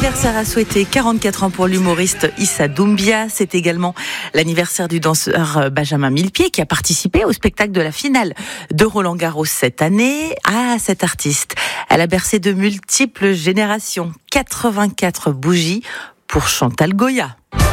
anniversaire à souhaiter, 44 ans pour l'humoriste Issa Doumbia. C'est également l'anniversaire du danseur Benjamin Millepied qui a participé au spectacle de la finale de Roland-Garros cette année. Ah, cette artiste, elle a bercé de multiples générations. 84 bougies pour Chantal Goya.